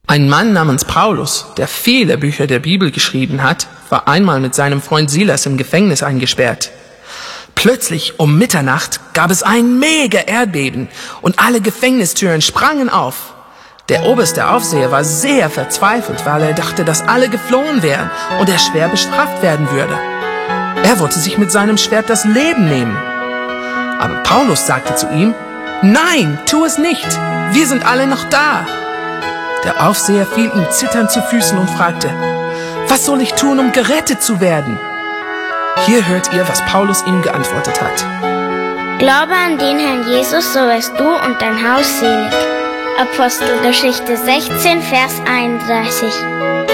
Ein Mann namens Paulus, der viele Bücher der Bibel geschrieben hat, war einmal mit seinem Freund Silas im Gefängnis eingesperrt. Plötzlich um Mitternacht gab es ein mega Erdbeben und alle Gefängnistüren sprangen auf. Der oberste Aufseher war sehr verzweifelt, weil er dachte, dass alle geflohen wären und er schwer bestraft werden würde. Er wollte sich mit seinem Schwert das Leben nehmen. Aber Paulus sagte zu ihm: Nein, tu es nicht, wir sind alle noch da. Der Aufseher fiel ihm zitternd zu Füßen und fragte: Was soll ich tun, um gerettet zu werden? Hier hört ihr, was Paulus ihm geantwortet hat. Glaube an den Herrn Jesus, so wirst du und dein Haus selig. Apostelgeschichte 16, Vers 31.